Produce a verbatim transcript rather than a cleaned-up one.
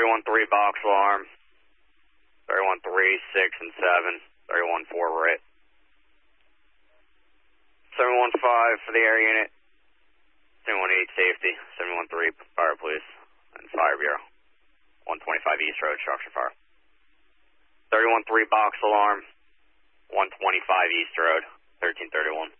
thirty-one three box alarm. thirty-one three, six, and seven. thirty-one four right. seven one five for the air unit. seven one eight safety. seven one three fire police. And fire bureau. one twenty-five East Road, structure fire. thirty-one three box alarm. one twenty-five East Road. thirteen thirty-one.